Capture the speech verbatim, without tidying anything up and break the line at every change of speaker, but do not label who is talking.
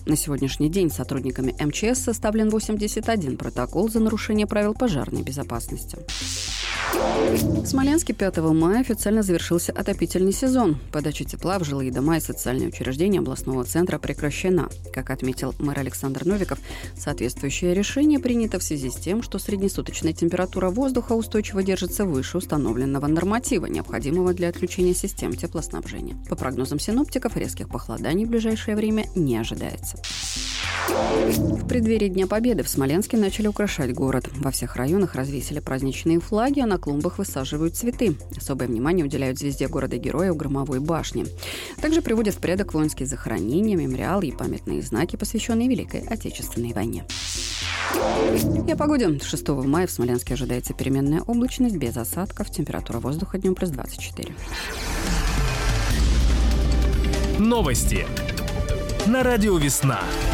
На сегодняшний день сотрудниками эм че эс составлен восемьдесят один протокол за нарушение правил пожарной безопасности. В Смоленске пятого мая официально завершился отопительный сезон. Подача тепла в жилые дома и социальные учреждения областного центра прекращена. Как отметил мэр Александр Новиков, соответствующее решение принято в связи с тем, что среднесуточная температура воздуха устойчиво держится выше установленного норматива, необходимого для отключения систем теплоснабжения. По прогнозам синоптиков, резких похолоданий в ближайшее время не ожидается. В преддверии Дня Победы в Смоленске начали украшать город. Во всех районах развесили праздничные флаги, а на клумбах высаживают цветы. Особое внимание уделяют звезде города-героя у Громовой башни. Также приводят в порядок воинские захоронения, мемориалы и памятные знаки, посвященные Великой Отечественной войне. И о погоде. шестого мая в Смоленске ожидается переменная облачность без осадков. Температура воздуха днем плюс двадцать четыре.
Новости на радио «Весна».